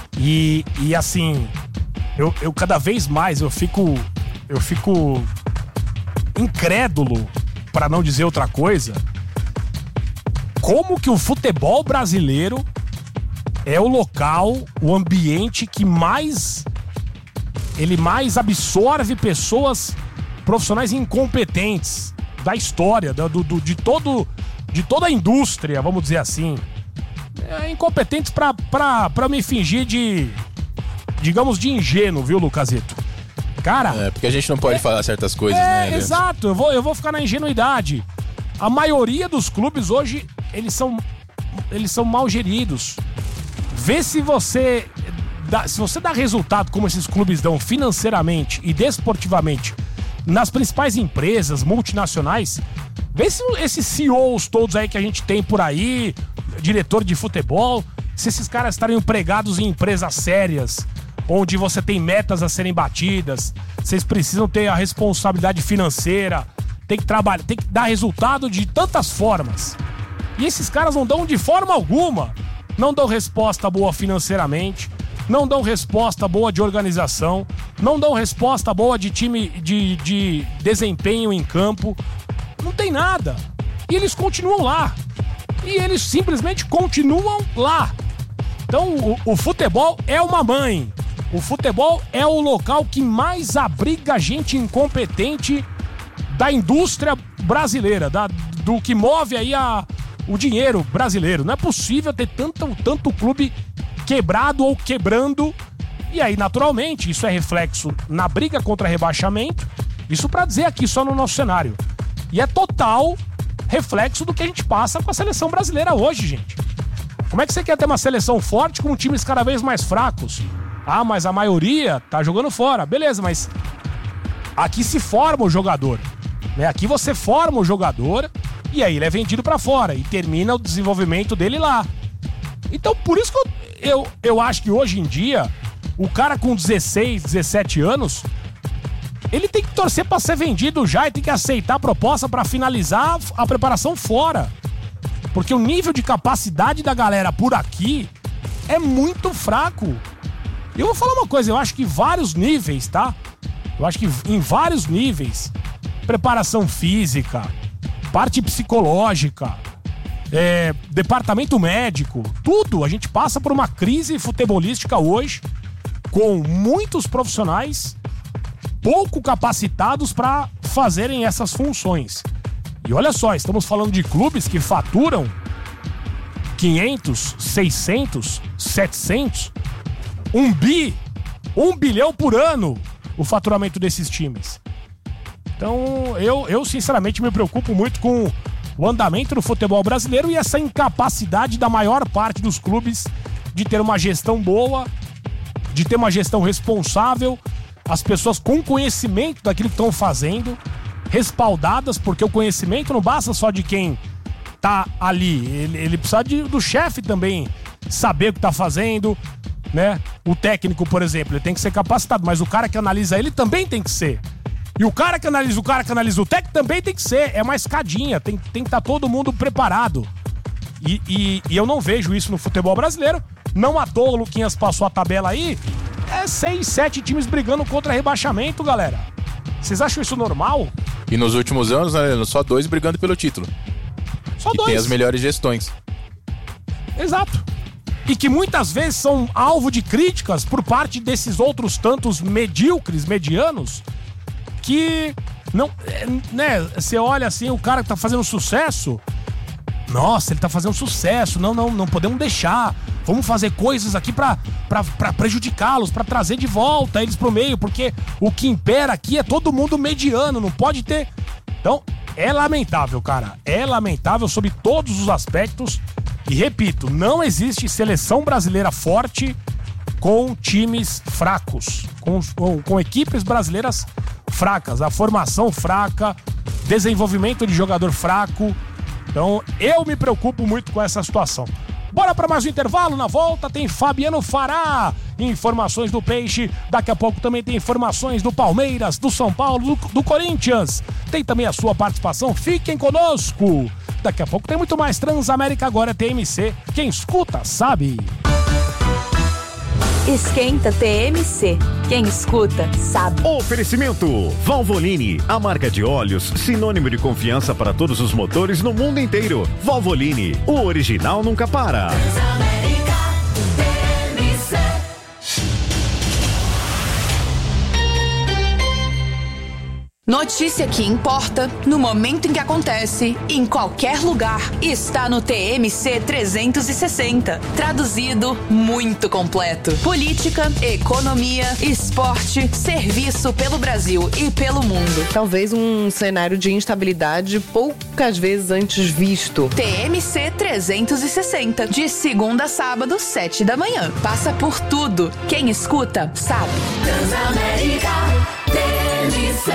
e, e assim... Eu, eu cada vez mais eu fico eu fico incrédulo, para não dizer outra coisa, como que o futebol brasileiro é o local, o ambiente que mais ele mais absorve pessoas profissionais incompetentes da história, do, do, de, todo, de toda a indústria, vamos dizer assim. É, incompetentes pra, pra, pra me fingir de... digamos, de ingênuo, viu, Lucasito? Cara... É, porque a gente não pode é, falar certas coisas, é, né? É, exato. Eu vou, eu vou ficar na ingenuidade. A maioria dos clubes hoje, eles são, eles são mal geridos. Vê se você... Dá, se você dá resultado como esses clubes dão financeiramente e desportivamente nas principais empresas multinacionais, vê se esses C E Os todos aí que a gente tem por aí, diretor de futebol, se esses caras estarem empregados em empresas sérias, onde você tem metas a serem batidas, vocês precisam ter a responsabilidade financeira, tem que trabalhar, tem que dar resultado de tantas formas. E esses caras não dão de forma alguma. Não dão resposta boa financeiramente, não dão resposta boa de organização, não dão resposta boa de time de, de desempenho em campo. Não tem nada. E eles continuam lá. E eles simplesmente continuam lá. Então o, o futebol é uma mãe. O futebol é o local que mais abriga gente incompetente da indústria brasileira, da, do que move aí a, o dinheiro brasileiro. Não é possível ter tanto, tanto clube quebrado ou quebrando. E aí, naturalmente, isso é reflexo na briga contra rebaixamento. Isso pra dizer aqui só no nosso cenário. E é total reflexo do que a gente passa com a seleção brasileira hoje, gente. Como é que você quer ter uma seleção forte com times cada vez mais fracos? Ah, mas a maioria tá jogando fora. Beleza, mas aqui se forma o jogador, né? Aqui você forma o jogador e aí ele é vendido pra fora e termina o desenvolvimento dele lá. Então, por isso que eu, eu, eu acho que hoje em dia, o cara com dezesseis, dezessete anos, ele tem que torcer pra ser vendido já e tem que aceitar a proposta pra finalizar a preparação fora. Porque o nível de capacidade da galera por aqui é muito fraco. E eu vou falar uma coisa, eu acho que vários níveis, tá? Eu acho que em vários níveis, preparação física, parte psicológica, é, departamento médico, tudo, a gente passa por uma crise futebolística hoje, com muitos profissionais pouco capacitados para fazerem essas funções. E olha só, estamos falando de clubes que faturam quinhentos, seiscentos, setecentos, um bi, um bilhão por ano o faturamento desses times. Então eu, eu sinceramente me preocupo muito com o andamento do futebol brasileiro e essa incapacidade da maior parte dos clubes de ter uma gestão boa, de ter uma gestão responsável, as pessoas com conhecimento daquilo que estão fazendo, respaldadas, porque o conhecimento não basta só de quem tá ali, ele, ele precisa de, do chefe também saber o que tá fazendo, né? O técnico, por exemplo, ele tem que ser capacitado, mas o cara que analisa ele também tem que ser. E o cara que analisa o cara que analisa o técnico também tem que ser. É uma escadinha, tem, tem que estar todo mundo preparado. E, e, e eu não vejo isso no futebol brasileiro. Não à toa, o Luquinhas passou a tabela aí. É seis, sete times brigando contra rebaixamento, galera. Vocês acham isso normal? E nos últimos anos, né, só dois brigando pelo título. Só que dois. Tem as melhores gestões. Exato. E que muitas vezes são alvo de críticas por parte desses outros tantos medíocres, medianos, que não, né, você olha assim, o cara que tá fazendo sucesso, nossa, ele tá fazendo sucesso, não, não, não podemos deixar, vamos fazer coisas aqui pra, pra, pra prejudicá-los, pra trazer de volta eles pro meio, porque o que impera aqui é todo mundo mediano, não pode ter... Então, é lamentável, cara, é lamentável sob todos os aspectos. E repito, não existe seleção brasileira forte com times fracos, com, com, com equipes brasileiras fracas, a formação fraca, desenvolvimento de jogador fraco. Então eu me preocupo muito com essa situação. Bora para mais um intervalo, na volta tem Fabiano Fará, informações do Peixe, daqui a pouco também tem informações do Palmeiras, do São Paulo, do, do Corinthians, tem também a sua participação, fiquem conosco. Daqui a pouco tem muito mais. Transamérica agora é T M C. Quem escuta, sabe. Esquenta T M C. Quem escuta, sabe. Oferecimento Valvoline, a marca de óleos sinônimo de confiança para todos os motores no mundo inteiro. Valvoline, o original nunca para. Transamérica, T M C. Notícia que importa, no momento em que acontece, em qualquer lugar, está no T M C trezentos e sessenta. Traduzido, muito completo. Política, economia, esporte, serviço pelo Brasil e pelo mundo. Talvez um cenário de instabilidade poucas vezes antes visto. T M C trezentos e sessenta, de segunda a sábado, sete da manhã. Passa por tudo. Quem escuta, sabe. Transamérica T M C.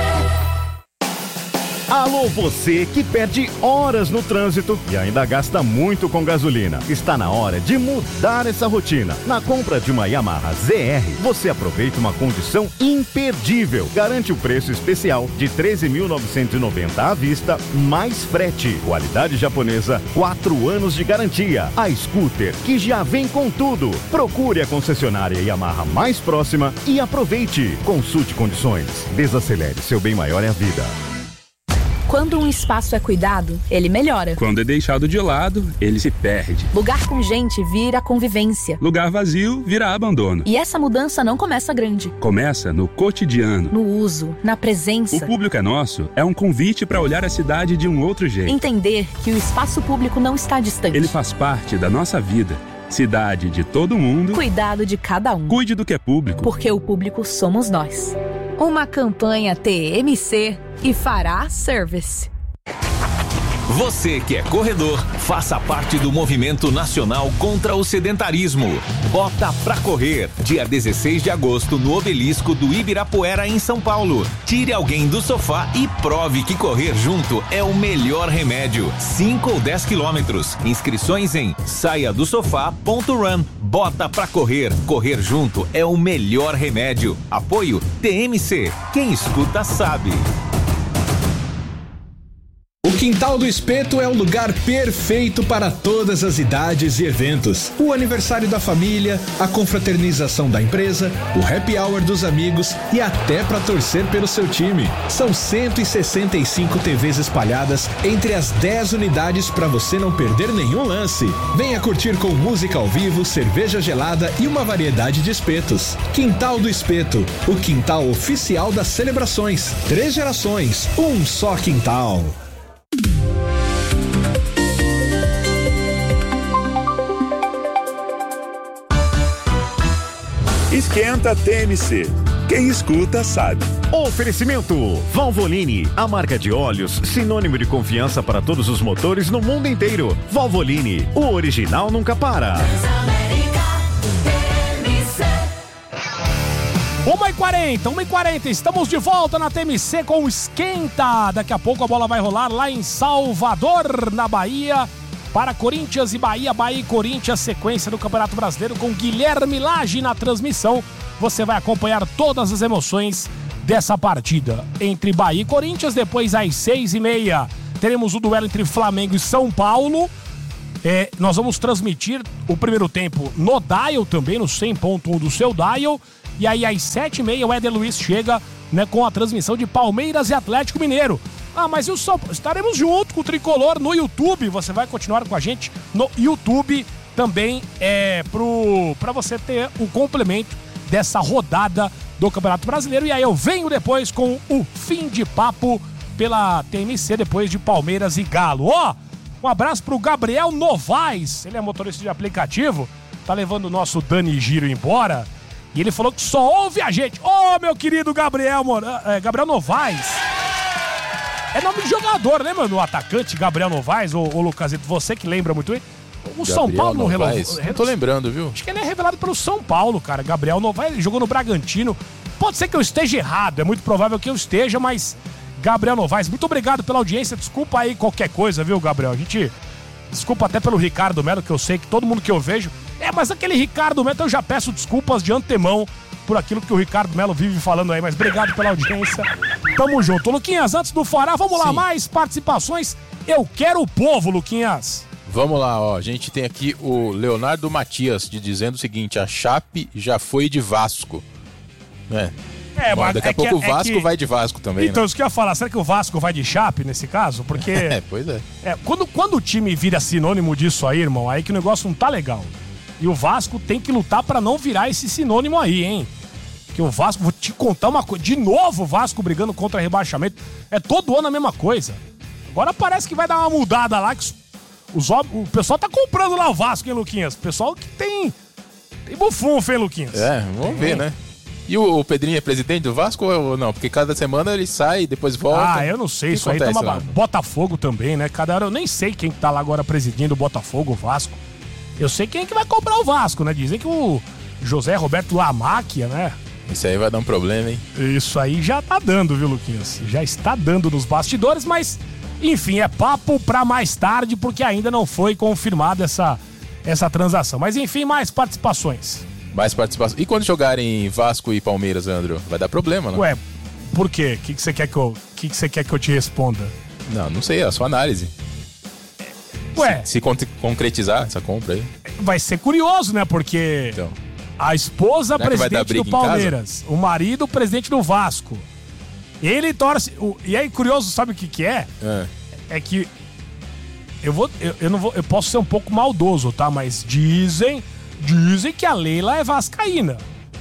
Alô, você que perde horas no trânsito e ainda gasta muito com gasolina. Está na hora de mudar essa rotina. Na compra de uma Yamaha Z R, você aproveita uma condição imperdível. Garante o preço especial de treze mil novecentos e noventa reais à vista, mais frete. Qualidade japonesa, quatro anos de garantia. A scooter que já vem com tudo. Procure a concessionária Yamaha mais próxima e aproveite. Consulte condições. Desacelere, seu bem maior é a vida. Quando um espaço é cuidado, ele melhora. Quando é deixado de lado, ele se perde. Lugar com gente vira convivência. Lugar vazio vira abandono. E essa mudança não começa grande. Começa no cotidiano. No uso, na presença. O Público é Nosso é um convite para olhar a cidade de um outro jeito. Entender que o espaço público não está distante. Ele faz parte da nossa vida. Cidade de todo mundo. Cuidado de cada um. Cuide do que é público. Porque o público somos nós. Uma campanha T M C e Fará Service. Você que é corredor, faça parte do movimento nacional contra o sedentarismo. Bota pra correr, dia dezesseis de agosto, no obelisco do Ibirapuera, em São Paulo. Tire alguém do sofá e prove que correr junto é o melhor remédio. cinco ou dez quilômetros. Inscrições em saia do sofá ponto run. Bota pra correr. Correr junto é o melhor remédio. Apoio T M C. Quem escuta sabe. O Quintal do Espeto é o lugar perfeito para todas as idades e eventos. O aniversário da família, a confraternização da empresa, o happy hour dos amigos e até para torcer pelo seu time. São cento e sessenta e cinco T Vs espalhadas entre as dez unidades para você não perder nenhum lance. Venha curtir com música ao vivo, cerveja gelada e uma variedade de espetos. Quintal do Espeto, o quintal oficial das celebrações. Três gerações, um só quintal. Esquenta T M C. Quem escuta sabe. Oferecimento Valvoline, a marca de óleos sinônimo de confiança para todos os motores no mundo inteiro. Valvoline, o original nunca para. uma e quarenta, uma e quarenta, estamos de volta na T M C com o Esquenta. Daqui a pouco a bola vai rolar lá em Salvador, na Bahia, para Corinthians e Bahia, Bahia e Corinthians, sequência do Campeonato Brasileiro com Guilherme Lage na transmissão. Você vai acompanhar todas as emoções dessa partida entre Bahia e Corinthians. Depois, às seis e meia, teremos o duelo entre Flamengo e São Paulo. É, nós vamos transmitir o primeiro tempo no Dial também, no cem ponto um do seu Dial. E aí, às sete e meia, o Éder Luiz chega, né, com a transmissão de Palmeiras e Atlético Mineiro. Ah, mas eu só estaremos junto com o Tricolor no YouTube. Você vai continuar com a gente no YouTube também, é, pro, pra você ter o complemento dessa rodada do Campeonato Brasileiro. E aí eu venho depois com o fim de papo pela T M C, depois de Palmeiras e Galo. Ó, oh, um abraço pro Gabriel Novaes. Ele é motorista de aplicativo, tá levando o nosso Dani Giro embora. E ele falou que só ouve a gente. Ô, oh, meu querido Gabriel, é, Gabriel Novaes. É nome de jogador, lembra do atacante Gabriel Novaes, ô, ô Lucasito? Você que lembra muito bem. O Gabriel São Paulo não revelou. Não tô lembrando, viu? Acho que ele é revelado pelo São Paulo, cara. Gabriel Novaes, ele jogou no Bragantino. Pode ser que eu esteja errado, é muito provável que eu esteja, mas Gabriel Novaes, muito obrigado pela audiência. Desculpa aí qualquer coisa, viu, Gabriel? A gente... Desculpa até pelo Ricardo Melo, que eu sei que todo mundo que eu vejo... É, mas aquele Ricardo Melo, eu já peço desculpas de antemão por aquilo que o Ricardo Melo vive falando aí, mas obrigado pela audiência. Tamo junto. Luquinhas, antes do Fará, vamos Sim. lá, mais participações. Eu quero o povo, Luquinhas. Vamos lá, ó. A gente tem aqui o Leonardo Matias de dizendo o seguinte: a Chape já foi de Vasco. É. É, Bom, mas daqui é a pouco que, o Vasco é que... vai de Vasco também. Então, né? isso que eu ia falar, será que o Vasco vai de Chape nesse caso? Porque. É, pois é. é quando, quando o time vira sinônimo disso aí, irmão, aí que o negócio não tá legal. E o Vasco tem que lutar pra não virar esse sinônimo aí, hein? Porque o Vasco, vou te contar uma coisa, de novo o Vasco brigando contra rebaixamento. É todo ano a mesma coisa. Agora parece que vai dar uma mudada lá, que os, o pessoal tá comprando lá o Vasco, hein, Luquinhas? O pessoal que tem, tem bufunfa, hein, Luquinhas? É, vamos tem. ver, né? E o, o Pedrinho é presidente do Vasco ou não? Porque cada semana ele sai e depois volta. Ah, eu não sei, isso aí tá uma... Botafogo também, né? Cada hora eu nem sei quem tá lá agora presidindo o Botafogo, o Vasco. Eu sei quem é que vai comprar o Vasco, né? Dizem que o José Roberto Lamáquia, né? Isso aí vai dar um problema, hein? Isso aí já tá dando, viu, Luquinhas? Já está dando nos bastidores, mas, enfim, é papo pra mais tarde, porque ainda não foi confirmada essa, essa transação. Mas, enfim, mais participações. Mais participações. E quando jogarem Vasco e Palmeiras, André? Vai dar problema, não? Ué, por quê? O que, que você quer que eu, que que você quer que eu te responda? Não, não sei, é a sua análise. Ué. Se, se con- concretizar essa compra aí. Vai ser curioso, né? Porque... Então. A esposa, presidente do Palmeiras. O marido, presidente do Vasco. Ele torce... O, e aí, curioso, sabe o que que é? É, é que... Eu, vou, eu, eu, não vou, eu posso ser um pouco maldoso, tá? Mas dizem... Dizem que a Leila é vascaína.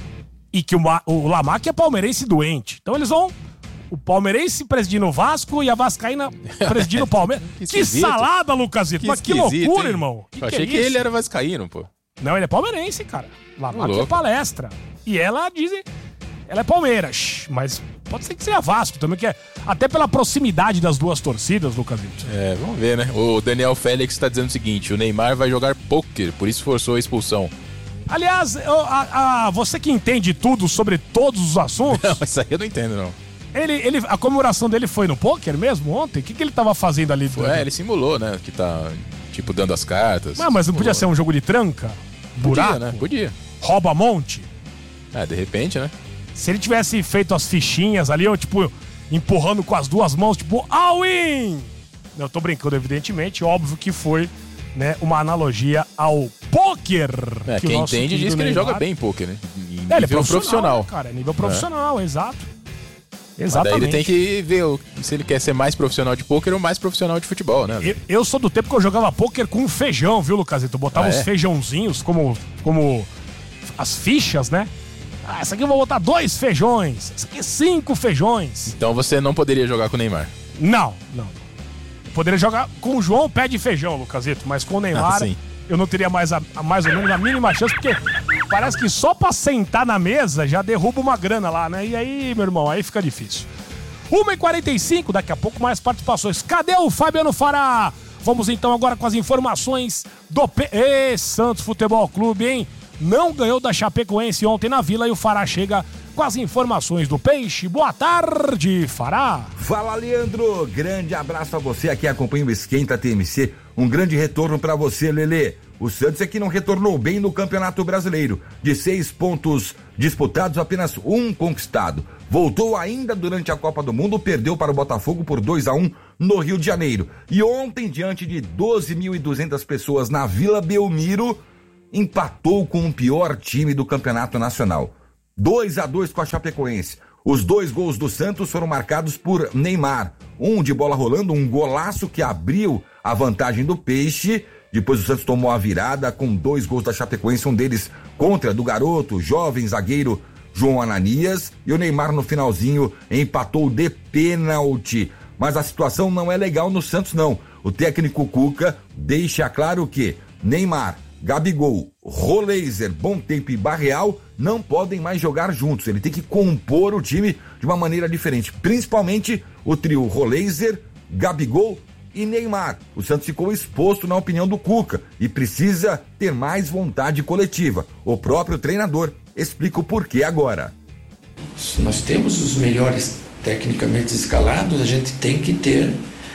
E que o, o Lamáquia é palmeirense doente. Então eles vão... O palmeirense presidindo o Vasco e a vascaína presidindo o Palmeiras. que, que salada, Lucasito. Que Mas que loucura, hein? Irmão. Que eu achei que, é que ele era vascaíno, pô. Não, ele é palmeirense, cara. Lamáquia é palestra. E ela diz... Ela é Palmeiras. Mas pode ser que seja Vasco também, que é... Até pela proximidade das duas torcidas, Lucasito. É, vamos ver, né? O Daniel Félix tá dizendo o seguinte: o Neymar vai jogar pôquer, por isso forçou a expulsão. Aliás, eu, a, a, você que entende tudo sobre todos os assuntos... Não, isso aí eu não entendo, não. Ele, ele, a comemoração dele foi no pôquer mesmo ontem? O que, que ele tava fazendo ali? Foi, é, ele simulou, né? Que tá, tipo, dando as cartas. Não, mas não podia ser um jogo de tranca? Buraco? Podia, né? Podia. Rouba-monte? É, de repente, né? Se ele tivesse feito as fichinhas ali, ou tipo, empurrando com as duas mãos, tipo, all-in! Eu tô brincando, evidentemente. Óbvio que foi, né, uma analogia ao pôquer. É, que quem entende diz que ele joga bem pôquer, né? Em é, ele é profissional, profissional. Né, cara? É nível profissional, é. exato. Exatamente. Daí ele tem que ver o, se ele quer ser mais profissional de pôquer ou mais profissional de futebol, né? Eu, eu sou do tempo que eu jogava pôquer com feijão, viu, Lucasito? Eu botava ah, é? os feijãozinhos como, como as fichas, né? Ah, essa aqui eu vou botar dois feijões. Essa aqui cinco feijões. Então você não poderia jogar com o Neymar? Não, não. Eu poderia jogar com o João Pé de Feijão, Lucasito, mas com o Neymar ah, eu não teria mais, a, a, mais ou menos a mínima chance, porque parece que só pra sentar na mesa já derruba uma grana lá, né? E aí, meu irmão, aí fica difícil. uma e quarenta e cinco, daqui a pouco mais participações. Cadê o Fabiano Fará? Vamos então agora com as informações do P... Ê, Santos Futebol Clube, hein? Não ganhou da Chapecoense ontem na Vila e o Fará chega com as informações do Peixe. Boa tarde, Fará. Fala, Leandro. Grande abraço a você aqui, acompanha o Esquenta T M C. Um grande retorno pra você, Lelê. O Santos é que não retornou bem no Campeonato Brasileiro. De seis pontos disputados, apenas um conquistado. Voltou ainda durante a Copa do Mundo, perdeu para o Botafogo por dois a um no Rio de Janeiro. E ontem, diante de doze mil e duzentas pessoas na Vila Belmiro, empatou com o pior time do Campeonato Nacional. dois a dois com a Chapecoense. Os dois gols do Santos foram marcados por Neymar. Um de bola rolando, um golaço que abriu a vantagem do Peixe. Depois o Santos tomou a virada com dois gols da Chapecoense, um deles contra do garoto, jovem zagueiro João Ananias. E o Neymar no finalzinho empatou de pênalti. Mas a situação não é legal no Santos, não. O técnico Cuca deixa claro que Neymar, Gabigol, Roleiser, Bom Tempo e Barreal não podem mais jogar juntos. Ele tem que compor o time de uma maneira diferente. Principalmente o trio Roleiser, Gabigol e Neymar. O Santos ficou exposto na opinião do Cuca e precisa ter mais vontade coletiva. O próprio treinador explica o porquê agora. Nós temos os melhores tecnicamente escalados, a gente tem que ter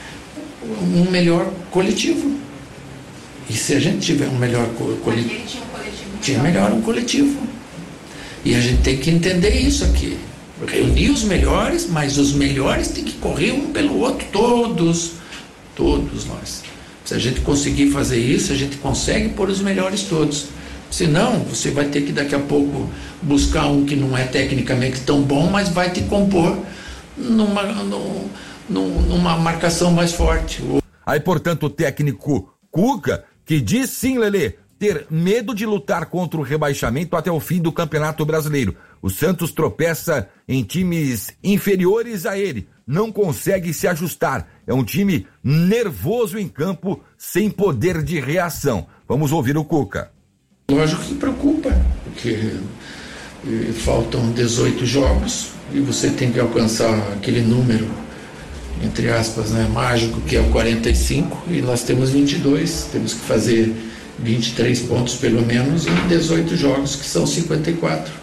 um melhor coletivo. E se a gente tiver um melhor co- coletivo, tinha, um coletivo tinha melhor um coletivo. E a gente tem que entender isso aqui. Reunir os melhores, mas os melhores tem que correr um pelo outro, todos, todos nós. Se a gente conseguir fazer isso, a gente consegue pôr os melhores todos. Senão, você vai ter que daqui a pouco buscar um que não é tecnicamente tão bom, mas vai te compor numa, num, numa marcação mais forte. Aí, portanto, o técnico Cuca, que diz sim, Lelê, ter medo de lutar contra o rebaixamento até o fim do Campeonato Brasileiro. O Santos tropeça em times inferiores a ele, não consegue se ajustar. É um time nervoso em campo, sem poder de reação. Vamos ouvir o Cuca. Lógico que preocupa, porque eh, faltam dezoito jogos e você tem que alcançar aquele número, entre aspas, né, mágico, que é o quarenta e cinco, e nós temos vinte e dois, temos que fazer vinte e três pontos pelo menos em dezoito jogos, que são cinquenta e quatro.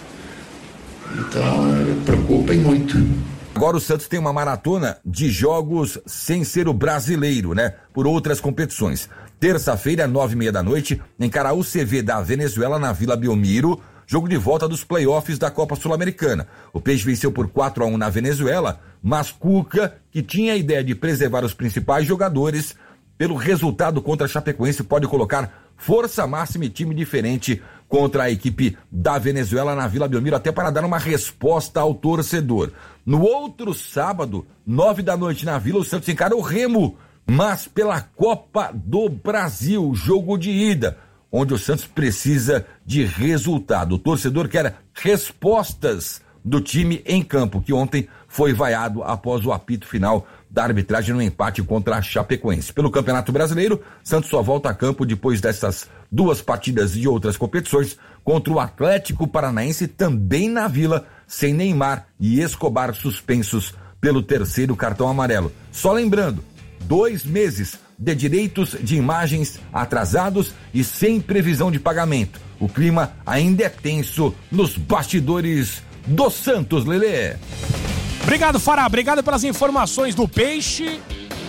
Então, preocupa muito. Agora o Santos tem uma maratona de jogos sem ser o brasileiro, né? Por outras competições. Terça-feira, nove e meia da noite, encara o C V da Venezuela na Vila Belmiro, jogo de volta dos playoffs da Copa Sul-Americana. O Peixe venceu por quatro a um na Venezuela, mas Cuca, que tinha a ideia de preservar os principais jogadores, pelo resultado contra a Chapecoense, pode colocar força máxima e time diferente contra a equipe da Venezuela na Vila Belmiro, até para dar uma resposta ao torcedor. No outro sábado, nove da noite na Vila, o Santos encara o Remo, mas pela Copa do Brasil, jogo de ida, onde o Santos precisa de resultado. O torcedor quer respostas do time em campo, que ontem foi vaiado após o apito final da arbitragem no empate contra a Chapecoense. Pelo Campeonato Brasileiro, Santos só volta a campo depois dessas duas partidas de outras competições contra o Atlético Paranaense, também na Vila, sem Neymar e Escobar suspensos pelo terceiro cartão amarelo. Só lembrando, dois meses de direitos de imagens atrasados e sem previsão de pagamento. O clima ainda é tenso nos bastidores do Santos, Lelê. Obrigado, Fará. Obrigado pelas informações do Peixe.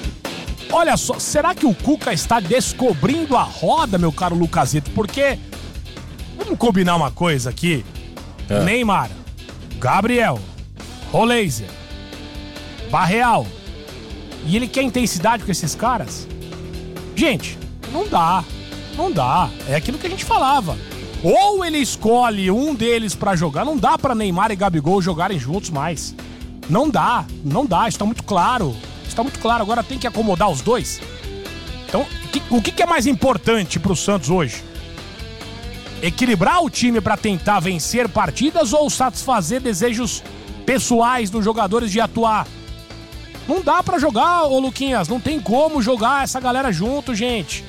Olha só, será que o Cuca está descobrindo a roda, meu caro Lucasito? Porque, vamos combinar uma coisa aqui. É. Neymar, Gabriel, Roleiser, Barreal. E ele quer intensidade com esses caras? Gente, não dá. Não dá. É aquilo que a gente falava. Ou ele escolhe um deles pra jogar, não dá pra Neymar e Gabigol jogarem juntos mais. Não dá, não dá, isso tá muito claro. Isso tá muito claro, agora tem que acomodar os dois. Então, que, o que, que é mais importante pro Santos hoje? Equilibrar o time pra tentar vencer partidas ou satisfazer desejos pessoais dos jogadores de atuar? Não dá pra jogar, ô Luquinhas, não tem como jogar essa galera junto, gente.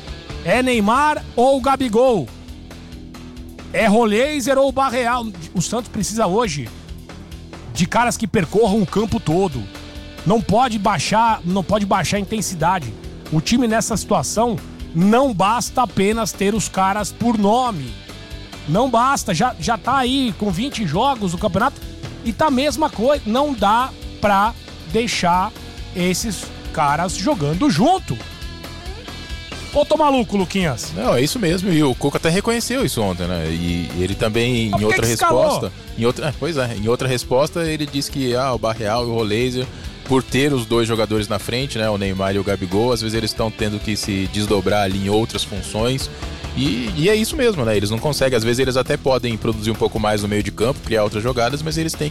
É Neymar ou Gabigol. É Roleiser ou Barreal. O Santos precisa hoje de caras que percorram o campo todo. Não pode baixar, não pode baixar a intensidade. O time nessa situação não basta apenas ter os caras por nome. Não basta, já, já tá aí com vinte jogos no campeonato e tá a mesma coisa. Não dá pra deixar esses caras jogando junto. Ou tô maluco, Luquinhas? Não, é isso mesmo, e o Cuca até reconheceu isso ontem, né? E ele também, em outra resposta... Em outra, é, pois é, em outra resposta ele disse que ah, o Barreal e o Roleiser, por ter os dois jogadores na frente, né? O Neymar e o Gabigol, às vezes eles estão tendo que se desdobrar ali em outras funções. E, e é isso mesmo, né? Eles não conseguem, às vezes eles até podem produzir um pouco mais no meio de campo, criar outras jogadas, mas eles têm